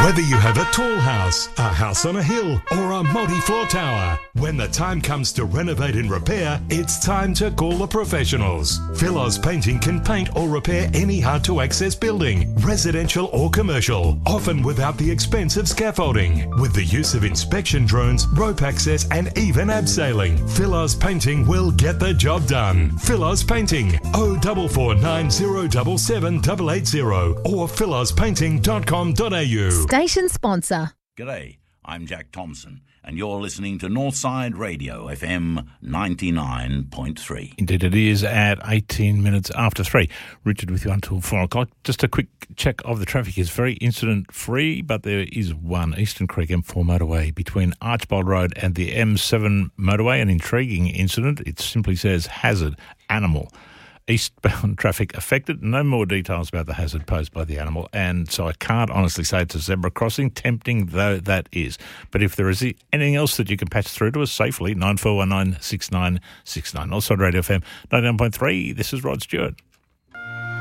Whether you have a tall house, a house on a hill, or a multi-floor tower, when the time comes to renovate and repair, it's time to call the professionals. Philos Painting can paint or repair any hard-to-access building, residential or commercial, often without the expense of scaffolding. With the use of inspection drones, rope access, and even abseiling, Philos Painting will get the job done. Philos Painting, 0449077880 or philospainting.com.au. Station sponsor. G'day, I'm Jack Thompson, and you're listening to Northside Radio FM 99.3. Indeed it is at 18 minutes after 3. Richard with you until 4 o'clock. Just a quick check of the traffic. Is very incident-free, but there is one Eastern Creek M4 motorway between Archbold Road and the M7 motorway. An intriguing incident. It simply says hazard, animal. Eastbound traffic affected. No more details about the hazard posed by the animal, and so I can't honestly say it's a zebra crossing, tempting though that is. But if there is anything else that you can patch through to us safely, 9419 6969. Also, Radio FM 99.3, this is Rod Stewart.